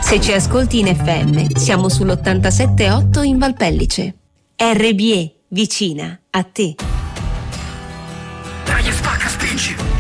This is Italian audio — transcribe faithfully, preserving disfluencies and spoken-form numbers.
Se ci ascolti in F M, siamo sull'ottantasette virgola otto in Valpellice. R B E, vicina a te. Dai, spacca, spingi!